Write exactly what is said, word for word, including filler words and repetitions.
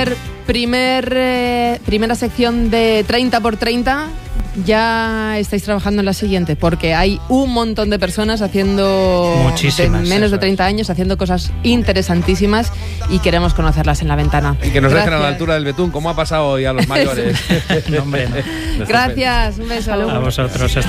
primer, primer, eh, primera sección de treinta por treinta, ya estáis trabajando en la siguiente, porque hay un montón de personas haciendo Muchísimas, de menos eso de treinta años haciendo cosas interesantísimas y queremos conocerlas en la ventana. Y que nos Gracias. dejen a la altura del betún, como ha pasado hoy a los mayores. No, hombre, no. Gracias, un beso. A vosotros. Hasta